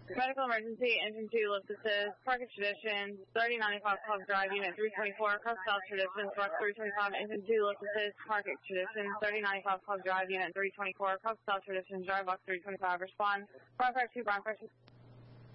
Medical emergency, engine 2, lift assist, Park Tradition, 3095 Club Drive, Unit 324, Cross South Traditions, Rock 325, engine 2, lift assist, Park Tradition, 3095 Club Drive, Unit 324, Cross South Traditions, Drive Box 325, respond, Brown Crash 2, Brown Crash